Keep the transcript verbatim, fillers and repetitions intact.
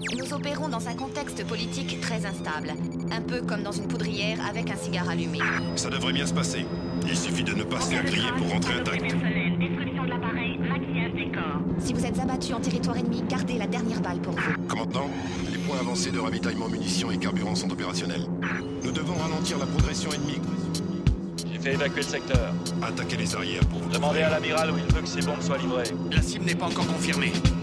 Nous opérons dans un contexte politique très instable. Un peu comme dans une poudrière avec un cigare allumé. Ça devrait bien se passer. Il suffit de ne pas se faire griller pour rentrer intact. Destruction de l'appareil, maquillage des corps. Si vous êtes abattu en territoire ennemi, gardez la dernière balle pour vous. Commandant, les points avancés de ravitaillement munitions et carburant sont opérationnels. Nous devons ralentir la progression ennemie. J'ai fait évacuer le secteur. Attaquez les arrières pour vous Demandez à l'amiral où il veut que ces bombes soient livrées. La cible n'est pas encore confirmée.